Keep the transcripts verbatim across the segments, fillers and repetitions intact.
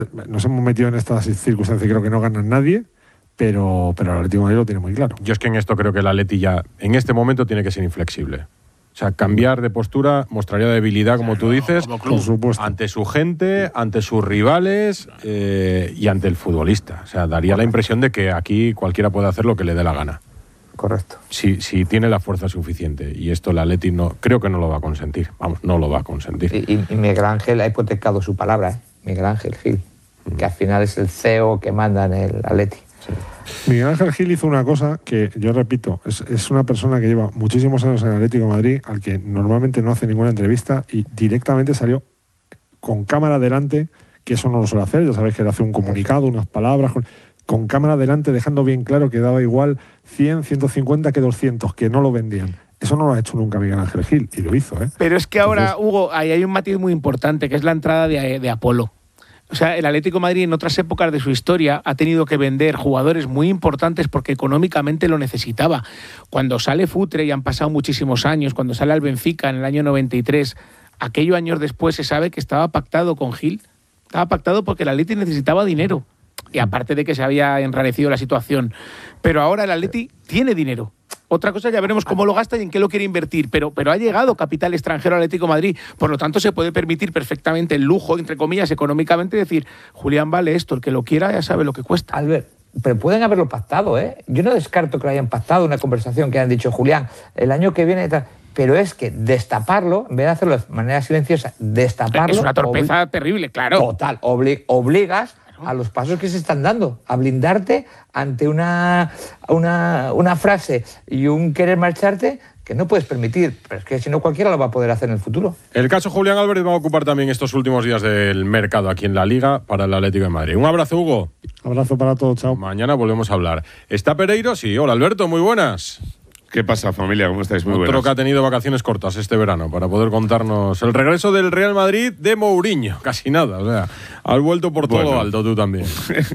nos hemos metido en estas circunstancias y creo que no gana nadie, pero, pero el Atlético de Madrid lo tiene muy claro. Yo es que en esto creo que el Atleti ya, en este momento, tiene que ser inflexible. O sea, cambiar de postura mostraría debilidad, como tú dices, por supuesto, ante su gente, ante sus rivales eh, y ante el futbolista. O sea, daría la impresión de que aquí cualquiera puede hacer lo que le dé la gana. Correcto. Si, si tiene la fuerza suficiente. Y esto el Atleti no, creo que no lo va a consentir. Vamos, no lo va a consentir. Y, y Miguel Ángel ha hipotecado su palabra, ¿eh? Miguel Ángel Gil, mm. que al final es el C E O que manda en el Atleti. Sí. Miguel Ángel Gil hizo una cosa que, yo repito, es, es una persona que lleva muchísimos años en el Atlético de Madrid, al que normalmente no hace ninguna entrevista, y directamente salió con cámara delante, que eso no lo suele hacer, ya sabéis que le hace un comunicado, unas palabras, con, con cámara delante, dejando bien claro que daba igual cien, ciento cincuenta que doscientos, que no lo vendían. Eso no lo ha hecho nunca Miguel Ángel Gil, y lo hizo, ¿eh? Pero es que ahora, Entonces, Hugo, ahí hay un matiz muy importante, que es la entrada de, de Apolo. O sea, el Atlético de Madrid en otras épocas de su historia ha tenido que vender jugadores muy importantes porque económicamente lo necesitaba. Cuando sale Futre, y han pasado muchísimos años, cuando sale al Benfica en el año noventa y tres, aquellos años después se sabe que estaba pactado con Gil. Estaba pactado porque el Atleti necesitaba dinero. Y aparte de que se había enrarecido la situación. Pero ahora el Atleti tiene dinero. Otra cosa, ya veremos cómo lo gasta y en qué lo quiere invertir, pero, pero ha llegado capital extranjero al Atlético de Madrid, por lo tanto se puede permitir perfectamente el lujo, entre comillas, económicamente, decir, Julián vale esto, el que lo quiera ya sabe lo que cuesta. Albert, pero pueden haberlo pactado, ¿eh? Yo no descarto que lo hayan pactado, una conversación que han dicho, Julián, el año que viene... Pero es que destaparlo, en vez de hacerlo de manera silenciosa, destaparlo... Es una torpeza terrible, claro. Total, obli obligas a los pasos que se están dando, a blindarte ante una, una, una frase y un querer marcharte que no puedes permitir, pero es que si no cualquiera lo va a poder hacer en el futuro. El caso Julián Álvarez va a ocupar también estos últimos días del mercado aquí en la Liga para el Atlético de Madrid. Un abrazo, Hugo. Abrazo para todos, chao. Mañana volvemos a hablar. ¿Está Pereiro? Sí. Hola, Alberto, muy buenas. ¿Qué pasa, familia? ¿Cómo estáis? Muy Otro buenas. que ha tenido vacaciones cortas este verano para poder contarnos el regreso del Real Madrid de Mourinho. Casi nada, o sea, has vuelto por todo bueno. alto tú también.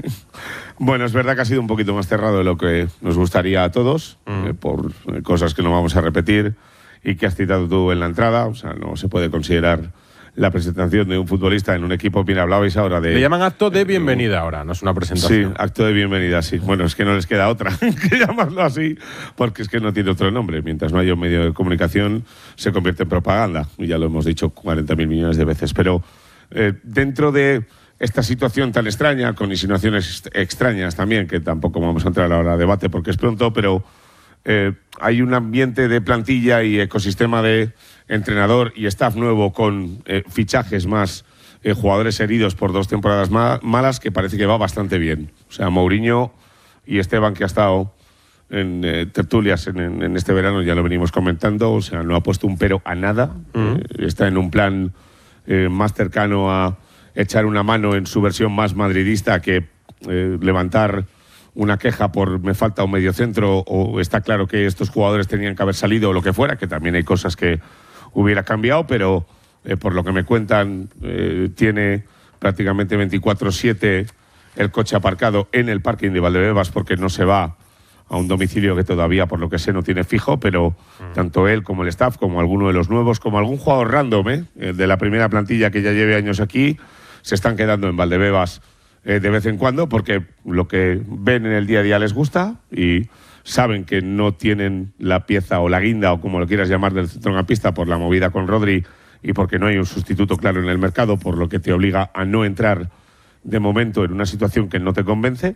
Bueno, es verdad que ha sido un poquito más cerrado de lo que nos gustaría a todos, mm. eh, por eh, cosas que no vamos a repetir y que has citado tú en la entrada. O sea, no se puede considerar la presentación de un futbolista en un equipo. Bien, hablabais ahora de... Le llaman acto de bienvenida ahora, no es una presentación. Sí, acto de bienvenida, sí. Bueno, es que no les queda otra que llamarlo así, porque es que no tiene otro nombre. Mientras no haya un medio de comunicación, se convierte en propaganda. Y ya lo hemos dicho cuarenta mil millones de veces. Pero eh, dentro de esta situación tan extraña, con insinuaciones extrañas también, que tampoco vamos a entrar ahora a debate porque es pronto, pero eh, hay un ambiente de plantilla y ecosistema de entrenador y staff nuevo con eh, fichajes más eh, jugadores heridos por dos temporadas ma malas que parece que va bastante bien. O sea, Mourinho y Esteban, que ha estado en eh, tertulias en, en, en este verano, ya lo venimos comentando, o sea, no ha puesto un pero a nada. Mm. Eh, está en un plan eh, más cercano a echar una mano en su versión más madridista que eh, levantar una queja por me falta un mediocentro o está claro que estos jugadores tenían que haber salido o lo que fuera, que también hay cosas que hubiera cambiado, pero eh, por lo que me cuentan eh, tiene prácticamente veinticuatro siete el coche aparcado en el parking de Valdebebas porque no se va a un domicilio que todavía, por lo que sé, no tiene fijo, pero mm. tanto él como el staff, como alguno de los nuevos, como algún jugador random, ¿eh? El de la primera plantilla que ya lleve años aquí, se están quedando en Valdebebas eh, de vez en cuando porque lo que ven en el día a día les gusta y saben que no tienen la pieza o la guinda o como lo quieras llamar del centrocampista por la movida con Rodri y porque no hay un sustituto claro en el mercado, por lo que te obliga a no entrar de momento en una situación que no te convence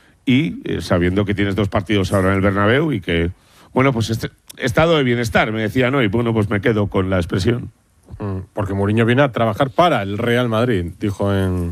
y eh, sabiendo que tienes dos partidos ahora en el Bernabéu y que, bueno, pues este estado de bienestar, me decían hoy, bueno, pues me quedo con la expresión. Porque Mourinho viene a trabajar para el Real Madrid, dijo en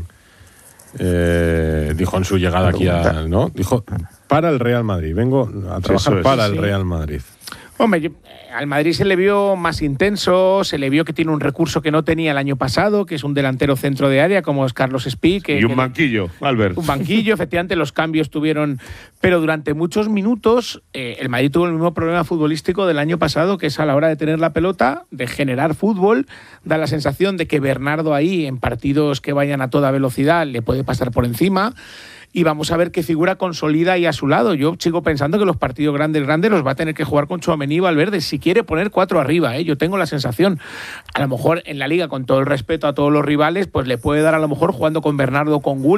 eh, dijo en su llegada aquí a, ¿no? Dijo para el Real Madrid, vengo a trabajar sí, es, para sí. el Real Madrid. Hombre, yo, al Madrid se le vio más intenso, se le vio que tiene un recurso que no tenía el año pasado, que es un delantero centro de área como es Carlos Espí. Que, y un que, banquillo, Albert. Un banquillo, efectivamente, los cambios tuvieron... Pero durante muchos minutos eh, el Madrid tuvo el mismo problema futbolístico del año pasado, que es a la hora de tener la pelota, de generar fútbol, da la sensación de que Bernardo ahí, en partidos que vayan a toda velocidad, le puede pasar por encima. y vamos a ver qué figura consolida ahí a su lado. Yo sigo pensando que los partidos grandes, grandes los va a tener que jugar con Tchouaméni y Valverde, si quiere poner cuatro arriba, ¿eh? Yo tengo la sensación, a lo mejor en la Liga, con todo el respeto a todos los rivales, pues le puede dar a lo mejor jugando con Bernardo, con Gul,